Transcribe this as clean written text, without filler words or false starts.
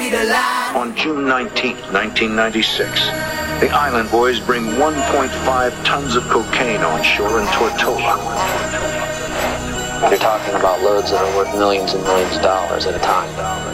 On June 19, 1996, the Island Boys bring 1.5 tons of cocaine on shore in Tortola. You're talking about loads that are worth millions and millions of dollars at a time.